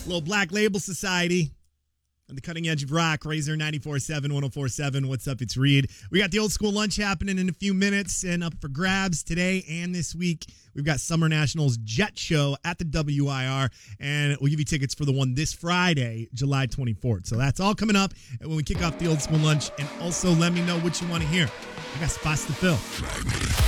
Little Black Label Society on the cutting edge of rock. Razor 94.7, 104.7. What's up? It's Reed. We got the old school lunch happening in a few minutes and up for grabs today and this week. We've got Summer Nationals Jet Show at the WIR, and we'll give you tickets for the one this Friday, July 24th. So that's all coming up when we kick off the old school lunch. And also let me know what you want to hear. I got spots to fill.